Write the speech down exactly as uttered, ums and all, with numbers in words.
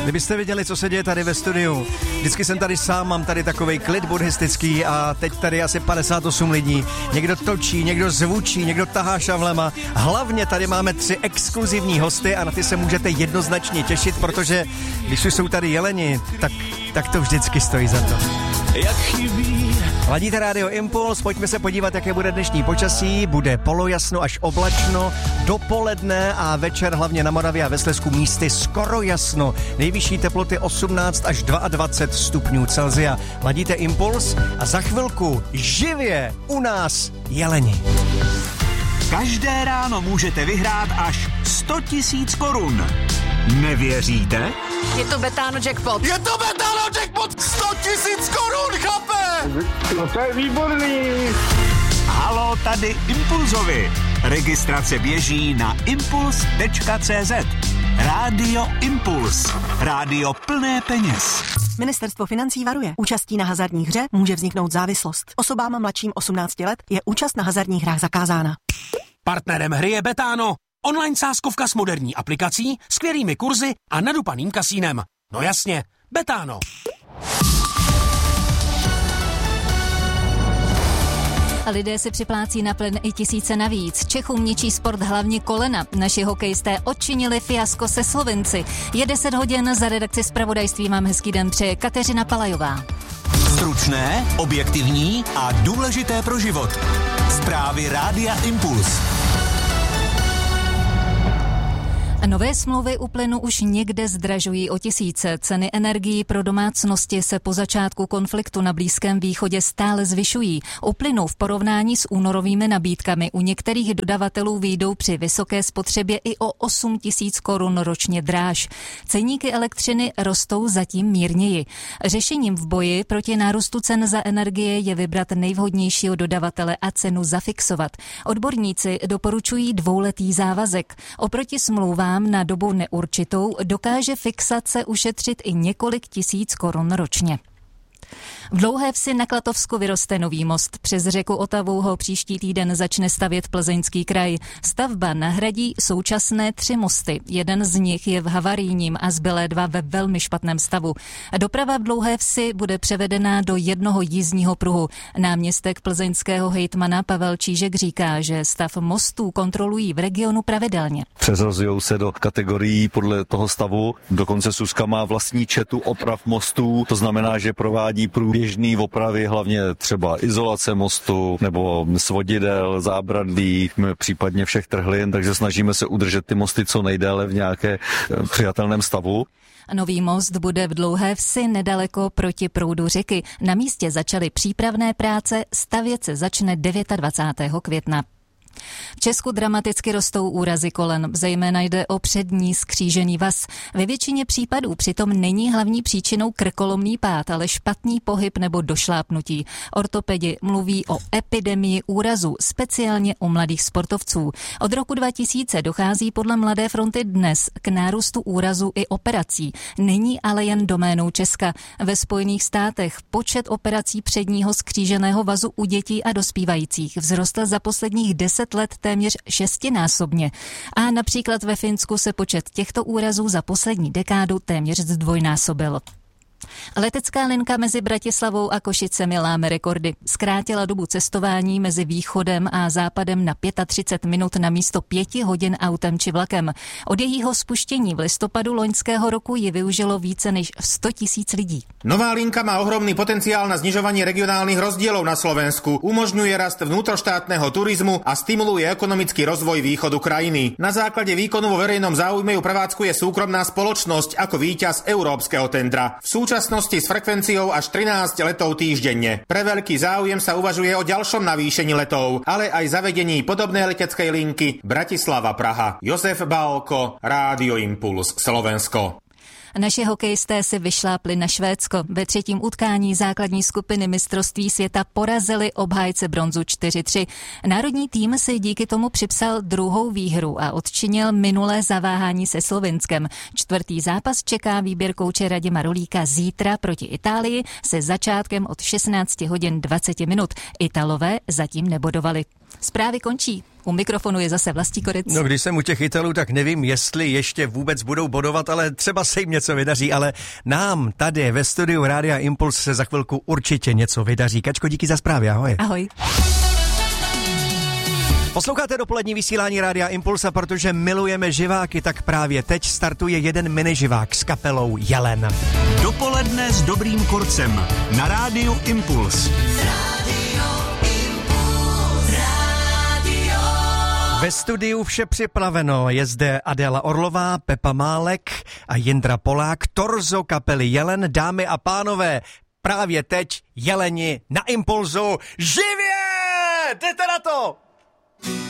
Kdybyste viděli, co se děje tady ve studiu. Vždycky jsem tady sám, mám tady takovej klid buddhistický a teď tady asi padesát osm lidí. Někdo točí, někdo zvučí, někdo tahá šavlema. Hlavně tady máme tři exkluzivní hosty a na ty se můžete jednoznačně těšit, protože když jsou tady jeleni, tak, tak to vždycky stojí za to. Jak chybí. Ladíte Rádio Impuls, pojďme se podívat, jaké bude dnešní počasí. Bude polojasno až oblačno, dopoledne a večer hlavně na Moravě a ve Slezsku místy skoro jasno. Nejvyšší teploty osmnáct až dvacet dva stupňů Celsia. Ladíte Impuls a za chvilku živě u nás jeleni. Každé ráno můžete vyhrát až sto tisíc korun. Nevěříte? Je to Betano jackpot. Je to Betano jackpot! sto tisíc korun, chlape! No to je výborný. Halo, tady Impulzovi. Registrace běží na impuls tečka cé zet. Rádio Impuls. Rádio plné peněz. Ministerstvo financí varuje. Účastí na hazardních hře může vzniknout závislost. Osobám mladším osmnácti let je účast na hazardních hrách zakázána. Partnerem hry je Betano. Online sázkovka s moderní aplikací, skvělými kurzy a nadupaným kasínem. No jasně, Betano. Lidé si připlácí na plyn i tisíce navíc. Čechům ničí sport hlavně kolena. Naši hokejisté odčinili fiasko se Slovinci. Je deset hodin, za redakci zpravodajství mám hezký den přeje Kateřina Palajová. Stručné, objektivní a důležité pro život. Zprávy Rádia Impuls. Nové smlouvy u plynu už někde zdražují o tisíce. Ceny energií pro domácnosti se po začátku konfliktu na Blízkém východě stále zvyšují. U plynu v porovnání s únorovými nabídkami u některých dodavatelů vyjdou při vysoké spotřebě i o osm tisíc korun ročně dráž. Ceníky elektřiny rostou zatím mírněji. Řešením v boji proti nárůstu cen za energie je vybrat nejvhodnějšího dodavatele a cenu zafixovat. Odborníci doporučují dvouletý závazek. Oproti smlouvám na dobu neurčitou dokáže fixace ušetřit i několik tisíc korun ročně. V Dlouhé Vsi na Klatovsku vyroste nový most. Přes řeku Otavu ho příští týden začne stavět Plzeňský kraj. Stavba nahradí současné tři mosty. Jeden z nich je v havarijním a zbylé dva ve velmi špatném stavu. Doprava v Dlouhé Vsi bude převedena do jednoho jízdního pruhu. Náměstek plzeňského hejtmana Pavel Čížek říká, že stav mostů kontrolují v regionu pravidelně. Přeřazují se do kategorií podle toho stavu. Dokonce Suska má vlastní četu oprav mostů. To znamená, že provádí průběžný opravy, hlavně třeba izolace mostu nebo svodidel, zábradlí, případně všech trhlin, takže snažíme se udržet ty mosty co nejdéle v nějaké přijatelném stavu. Nový most bude v Dlouhé Vsi nedaleko proti proudu řeky. Na místě začaly přípravné práce, stavět se začne dvacátého devátého května. V Česku dramaticky rostou úrazy kolen, zejména jde o přední skřížený vaz. Ve většině případů přitom není hlavní příčinou krkolomný pád, ale špatný pohyb nebo došlápnutí. Ortopedi mluví o epidemii úrazů, speciálně u mladých sportovců. Od roku dva tisíce dochází podle Mladé fronty Dnes k nárůstu úrazů i operací. Není ale jen doménou Česka. Ve Spojených státech počet operací předního skříženého vazu u dětí a dospívajících vzrostl za posledních deset let téměř šestinásobně. A například ve Finsku se počet těchto úrazů za poslední dekádu téměř zdvojnásobil. Letecká linka mezi Bratislavou a Košicemi láme rekordy. Zkrátila dobu cestování mezi východem a západem na třicet pět minut na místo pěti hodin autem či vlakem. Od jejího spuštění v listopadu loňského roku ji využilo více než sto tisíc lidí. Nová linka má ohromný potenciál na znižovanie regionálnych rozdielov na Slovensku, umožňuje rast vnútroštátneho turizmu a stimuluje ekonomický rozvoj východu krajiny. Na základe výkonu vo verejnom záujme ju prevádzkuje súkromná spoločnosť ako víťaz európskeho tendra. V súčasnosti s frekvenciou až trinásť letov týždenne. Pre veľký záujem sa uvažuje o ďalšom navýšení letov, ale aj zavedení podobnej leteckej linky Bratislava-Praha. Jozef Bálko, Rádio Impuls, Slovensko. Naši hokejisté si vyšlápli na Švédsko. Ve třetím utkání základní skupiny mistrovství světa porazili obhájce bronzu čtyři tři. Národní tým si díky tomu připsal druhou výhru a odčinil minulé zaváhání se Slovinskem. Čtvrtý zápas čeká výběr kouče Radima Rolíka zítra proti Itálii se začátkem od šestnáct hodin dvacet minut. Italové zatím nebodovali. Zprávy končí. U mikrofonu je zase Vlastí Korec. No, když jsem u těch Italů, tak nevím, jestli ještě vůbec budou bodovat, ale třeba se jim něco vydaří, ale nám tady ve studiu Rádia Impuls se za chvilku určitě něco vydaří. Kačko, díky za zprávy, ahoj. Ahoj. Posloucháte dopolední vysílání Rádia Impuls, a protože milujeme živáky, tak právě teď startuje jeden miniživák s kapelou Jelen. Dopoledne s Dobrým Korcem na Rádiu Impuls. Ve studiu vše připraveno. Je zde Adéla Orlová, Pepa Málek a Jindra Polák, torzo kapely Jelen. Dámy a pánové, právě teď Jeleni na Impulzu živě! Jdete na to!